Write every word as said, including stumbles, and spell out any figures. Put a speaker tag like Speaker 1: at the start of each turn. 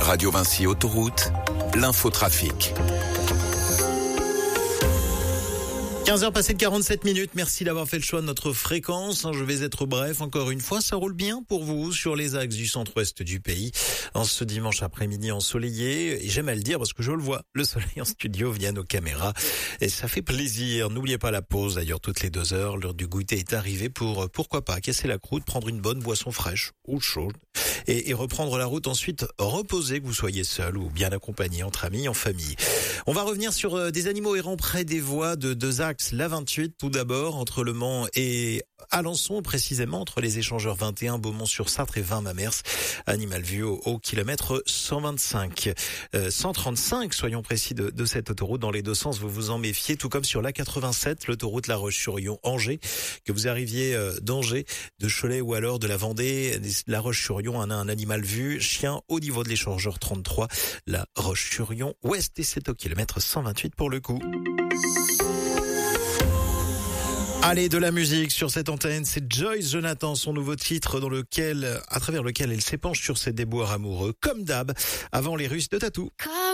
Speaker 1: Radio Vinci Autoroute, l'infotrafic.
Speaker 2: quinze heures passées de quarante-sept minutes, merci d'avoir fait le choix de notre fréquence. Je vais être bref, encore une fois, ça roule bien pour vous sur les axes du centre-ouest du pays. En ce dimanche après-midi ensoleillé, et j'aime à le dire parce que je le vois, le soleil en studio via nos caméras. Et ça fait plaisir. N'oubliez pas la pause, d'ailleurs, toutes les deux heures. L'heure du goûter est arrivée pour, pourquoi pas, casser la croûte, prendre une bonne boisson fraîche ou chaude. Et, et reprendre la route ensuite, reposer, que vous soyez seul ou bien accompagné, entre amis, en famille. On va revenir sur euh, des animaux errants près des voies de deux axes. La vingt-huit, tout d'abord, entre Le Mans et Alençon, précisément, entre les échangeurs vingt et un, Beaumont-sur-Sarthe et vingt Mamers. Animal vu au, au kilomètre cent vingt-cinq. Euh, cent trente-cinq, soyons précis, de, de cette autoroute. Dans les deux sens, vous vous en méfiez, tout comme sur l'A quatre-vingt-sept, l'autoroute La Roche-sur-Yon-Angers. Que vous arriviez euh, d'Angers, de Cholet ou alors de la Vendée, La Roche-sur-Yon a un animal vu, chien au niveau de l'échangeur trente-trois, La Roche-sur-Yon ouest, et c'est au kilomètre cent vingt-huit pour le coup. Allez, de la musique sur cette antenne, c'est Joyce Jonathan, son nouveau titre dans lequel, à travers lequel elle s'épanche sur ses déboires amoureux, comme d'hab, avant les Russes de Tatou.